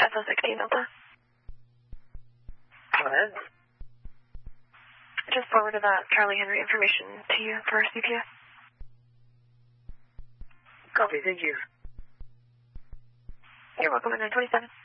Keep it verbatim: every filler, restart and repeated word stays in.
F O sixteen Delta. Go ahead. I just forwarded that Charlie Henry information to you for C P S. Copy, thank you. You're welcome at nine twenty-seven.